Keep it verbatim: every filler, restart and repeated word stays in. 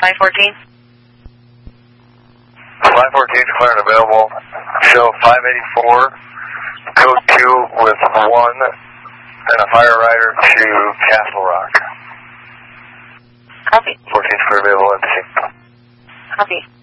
five fourteen. five fourteen declared available. Show five eighty-four, code two with one, and a fire rider to Castle Rock. Copy. fourteen declared available, empty. Copy.